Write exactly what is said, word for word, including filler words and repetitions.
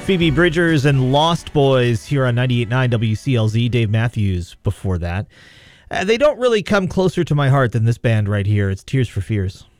Phoebe Bridgers and Lost Boys here on ninety-eight point nine W C L Z. Dave Matthews before that. Uh, they don't really come closer to my heart than this band right here. It's Tears for Fears.